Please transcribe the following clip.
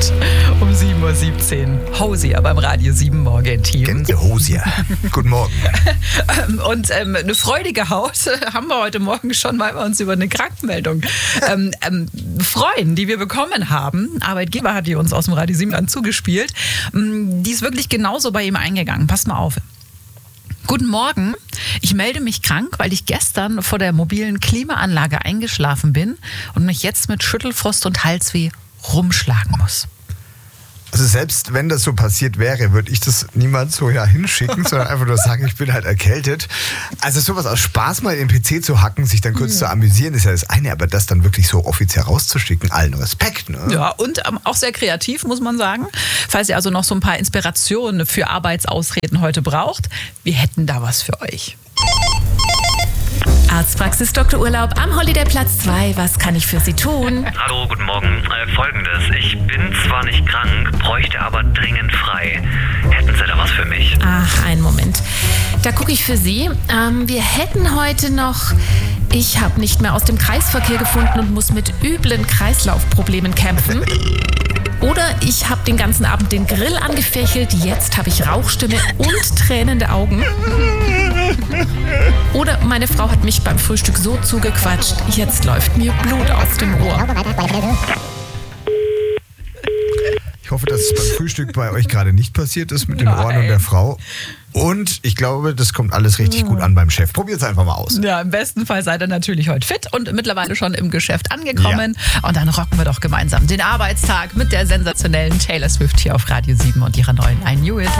Zeit um 7.17 Uhr. Hosier beim Radio 7 Morgen-Team. Gänsehosier. Guten Morgen. Und eine freudige Haut haben wir heute Morgen schon, weil wir uns über eine Krankmeldung freuen, die wir bekommen haben. Arbeitgeber hat die uns aus dem Radio 7 dann zugespielt. Die ist wirklich genauso bei ihm eingegangen. Passt mal auf. Guten Morgen, ich melde mich krank, weil ich gestern vor der mobilen Klimaanlage eingeschlafen bin und mich jetzt mit Schüttelfrost und Halsweh rumschlagen muss. Also selbst wenn das so passiert wäre, würde ich das niemals so hinschicken, sondern einfach nur sagen, ich bin halt erkältet. Also sowas aus Spaß mal in den PC zu hacken, sich dann kurz zu amüsieren, ist ja das eine, aber das dann wirklich so offiziell rauszuschicken, allen Respekt. Ne? Ja, und auch sehr kreativ, muss man sagen. Falls ihr also noch so ein paar Inspirationen für Arbeitsausreden heute braucht, wir hätten da was für euch. Arztpraxis Dr. Urlaub am Holidayplatz 2. Was kann ich für Sie tun? Hallo, guten Morgen. Folgendes. Ich bin zwar nicht krank, bräuchte aber dringend frei. Hätten Sie da was für mich? Ach, einen Moment. Da gucke ich für Sie. Wir hätten heute noch... Ich habe nicht mehr aus dem Kreisverkehr gefunden und muss mit üblen Kreislaufproblemen kämpfen. Oder ich habe den ganzen Abend den Grill angefächelt, jetzt habe ich Rauchstimme und tränende Augen. Oder meine Frau hat mich beim Frühstück so zugequatscht, jetzt läuft mir Blut aus dem Ohr. Ich hoffe, dass es beim Frühstück bei euch gerade nicht passiert ist mit den Ohren und der Frau. Und ich glaube, das kommt alles richtig gut an beim Chef. Probiert es einfach mal aus. Ja, im besten Fall seid ihr natürlich heute fit und mittlerweile schon im Geschäft angekommen. Ja. Und dann rocken wir doch gemeinsam den Arbeitstag mit der sensationellen Taylor Swift hier auf Radio 7 und ihrer neuen I Knew It.